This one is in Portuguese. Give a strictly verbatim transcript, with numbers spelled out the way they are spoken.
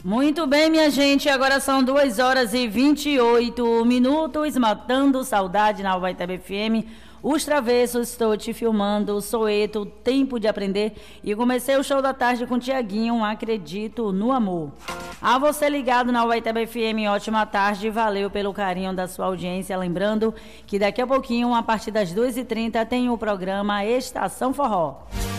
Muito bem, minha gente, agora são duas horas e vinte e oito minutos, matando saudade na Alvaitebe F M. Os Travessos, estou te filmando, Soeto, Tempo de Aprender. E comecei o show da tarde com Tiaguinho, Acredito no Amor. A você ligado na Alvaitebe F M, ótima tarde, valeu pelo carinho da sua audiência. Lembrando que daqui a pouquinho, a partir das duas e trinta, tem o programa Estação Forró.